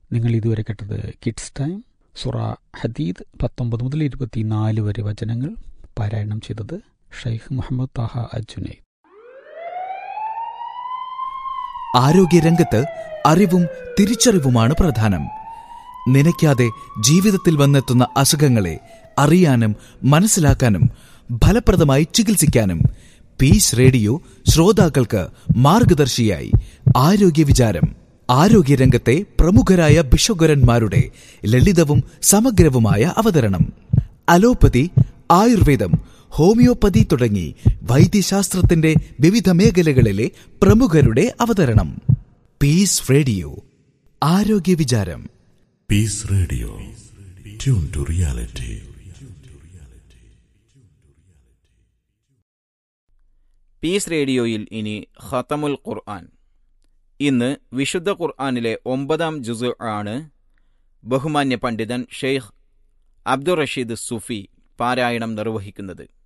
നിങ്ങൾ ഇതുവരെ കേട്ടത് കിഡ്സ് ടൈം. സൂറ ഹദീദ് 19 മുതൽ 24 വരെ വചനങ്ങൾ പാരായണം ചെയ്തത് ഷെയ്ഖ് മുഹമ്മദ് താഹ അജ്ജുനൈദ്. ആരോഗ്യരംഗത്ത് അറിവും തിരിച്ചറിവുമാണ് പ്രധാനം. നനയ്ക്കാതെ ജീവിതത്തിൽ വന്നെത്തുന്ന അസുഖങ്ങളെ അറിയാനും മനസ്സിലാക്കാനും ഫലപ്രദമായി ചികിത്സിക്കാനും പീസ് റേഡിയോ ശ്രോതാക്കൾക്ക് മാർഗദർശിയായി ആരോഗ്യ വിചാരം. ആരോഗ്യരംഗത്തെ പ്രമുഖരായ ഭിഷഗ്വരന്മാരുടെ ലളിതവും സമഗ്രവുമായ അവതരണം. അലോപ്പതി, ആയുർവേദം, ഹോമിയോപ്പതി തുടങ്ങി വൈദ്യശാസ്ത്രത്തിന്റെ വിവിധ മേഖലകളിലെ പ്രമുഖരുടെ അവതരണം. പീസ് റേഡിയോ ആരോഗ്യ വിചാരം. Piece radio, tune to reality. Piece റേഡിയോയിൽ ഇനി ഖതമുൽ ഖുർആൻ. ഇന്ന് വിശുദ്ധ ഖുർആനിലെ 9-ാം ജുസ് ആണ് ബഹുമാന്യ പണ്ഡിതൻ ഷെയ്ഖ് അബ്ദുർ റഷീദ് സുഫി പാരായണം നിർവഹിക്കുന്നത്.